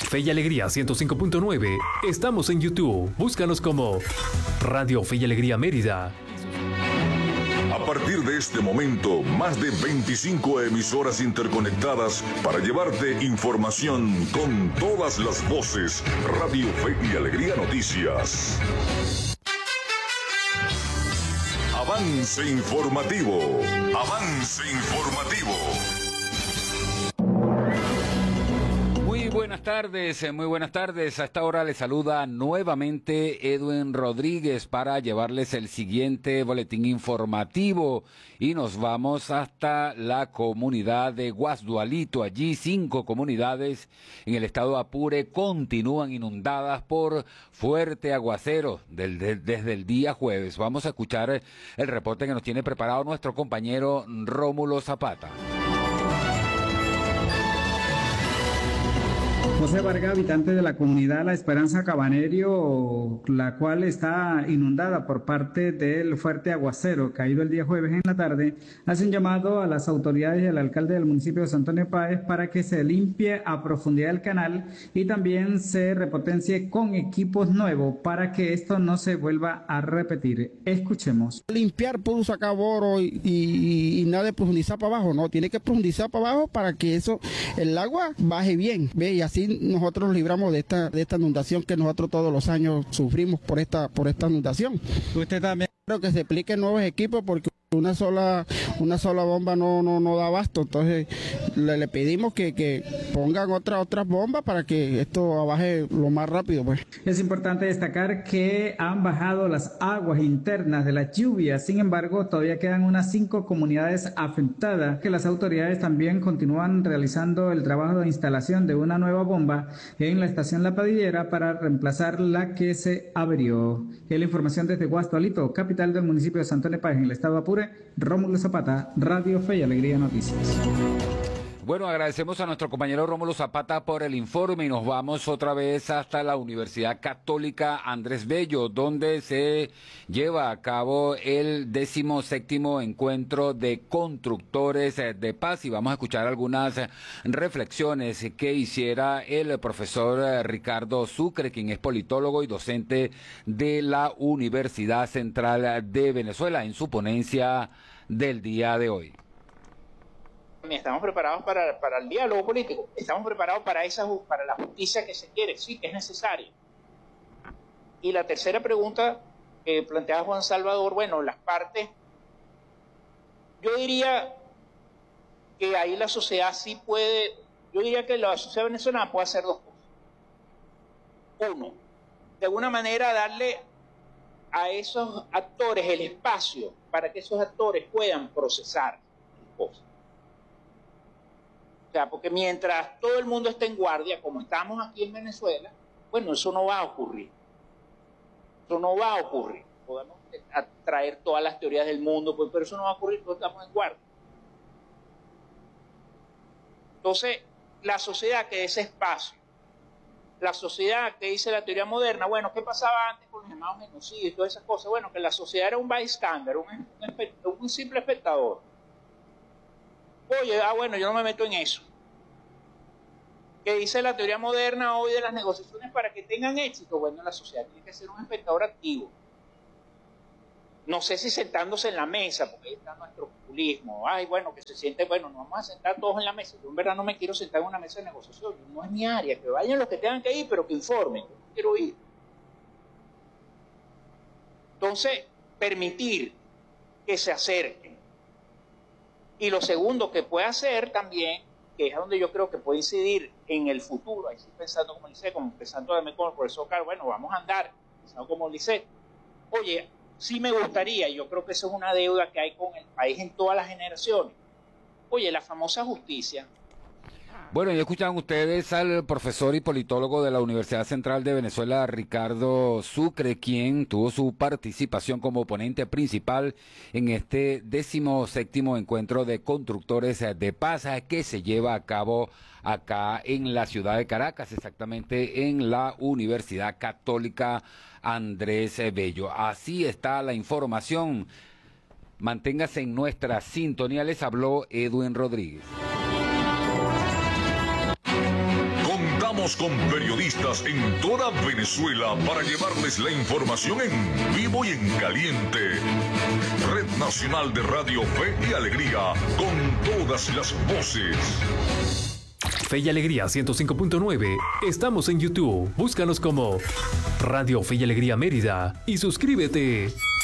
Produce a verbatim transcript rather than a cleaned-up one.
Fe y Alegría ciento cinco punto nueve. Estamos en YouTube. Búscanos como Radio Fe y Alegría Mérida. A partir de este momento, más de veinticinco emisoras interconectadas para llevarte información con todas las voces. Radio Fe y Alegría Noticias. Avance informativo. Avance informativo. Muy buenas tardes, muy buenas tardes. A esta hora les saluda nuevamente Edwin Rodríguez para llevarles el siguiente boletín informativo. Y nos vamos hasta la comunidad de Guasdualito. Allí cinco comunidades en el estado Apure continúan inundadas por fuerte aguacero del, de, desde el día jueves. Vamos a escuchar el reporte que nos tiene preparado nuestro compañero Rómulo Zapata. José Vargas, habitante de la comunidad La Esperanza Cabanerio, la cual está inundada por parte del fuerte aguacero caído el día jueves en la tarde, hacen llamado a las autoridades y al alcalde del municipio de San Antonio Páez para que se limpie a profundidad el canal y también se repotencie con equipos nuevos para que esto no se vuelva a repetir. Escuchemos. Limpiar pudo sacar boro y, y, y nada de profundizar para abajo, no, tiene que profundizar para abajo para que eso, el agua baje bien, ve, y así nosotros libramos de esta de esta inundación que nosotros todos los años sufrimos por esta por esta inundación. Usted también. Creo que se apliquen nuevos equipos porque una sola una sola bomba no no no da abasto, entonces le, le pedimos que, que pongan otras otras bombas para que esto baje lo más rápido, pues. Es importante destacar que han bajado las aguas internas de las lluvias, sin embargo todavía quedan unas cinco comunidades afectadas, que las autoridades también continúan realizando el trabajo de instalación de una nueva bomba en la estación La Padillera para reemplazar la que se averió. Es la información desde Guasdualito, capital del municipio de San Antonio Páez, en el estado de Apure. Rómulo Zapata, Radio Fe y Alegría Noticias. Bueno, agradecemos a nuestro compañero Rómulo Zapata por el informe y nos vamos otra vez hasta la Universidad Católica Andrés Bello, donde se lleva a cabo el décimo séptimo encuentro de constructores de paz y vamos a escuchar algunas reflexiones que hiciera el profesor Ricardo Sucre, quien es politólogo y docente de la Universidad Central de Venezuela, en su ponencia del día de hoy. Estamos preparados para, para el diálogo político, estamos preparados para esa para la justicia que se quiere, sí, que es necesaria. Y la tercera pregunta que planteaba Juan Salvador, bueno, las partes, yo diría que ahí la sociedad sí puede, yo diría que la sociedad venezolana puede hacer dos cosas. Uno, de alguna manera darle a esos actores el espacio para que esos actores puedan procesar cosas. O sea, porque mientras todo el mundo esté en guardia, como estamos aquí en Venezuela, bueno, eso no va a ocurrir. Eso no va a ocurrir. Podemos traer todas las teorías del mundo, pues, pero eso no va a ocurrir porque estamos en guardia. Entonces, la sociedad que es ese espacio, la sociedad que dice la teoría moderna, bueno, ¿qué pasaba antes con los llamados genocidios y todas esas cosas? Bueno, que la sociedad era un bystander, un, un, un simple espectador. Oye, ah, bueno, yo no me meto en eso. ¿Qué dice la teoría moderna hoy de las negociaciones para que tengan éxito? Bueno, la sociedad tiene que ser un espectador activo. No sé si sentándose en la mesa, porque ahí está nuestro populismo. Ay, bueno, que se siente, bueno, nos vamos a sentar todos en la mesa. Yo en verdad no me quiero sentar en una mesa de negociación. No es mi área, que vayan los que tengan que ir, pero que informen. Yo no quiero ir. Entonces, permitir que se acerquen. Y lo segundo que puede hacer también, que es donde yo creo que puede incidir en el futuro, ahí sí pensando como Lisset, como pensando también como el profesor Carlos, bueno, vamos a andar, pensando como Lisset. Oye, sí me gustaría, y yo creo que eso es una deuda que hay con el país en todas las generaciones. Oye, la famosa justicia. Bueno, y escuchan ustedes al profesor y politólogo de la Universidad Central de Venezuela, Ricardo Sucre, quien tuvo su participación como ponente principal en este décimo séptimo encuentro de constructores de paz que se lleva a cabo acá en la ciudad de Caracas, exactamente en la Universidad Católica Andrés Bello. Así está la información. Manténgase en nuestra sintonía. Les habló Edwin Rodríguez. Contamos con periodistas en toda Venezuela para llevarles la información en vivo y en caliente. Red Nacional de Radio Fe y Alegría, con todas las voces. Fe y Alegría ciento cinco punto nueve. Estamos en YouTube. Búscanos como Radio Fe y Alegría Mérida y suscríbete.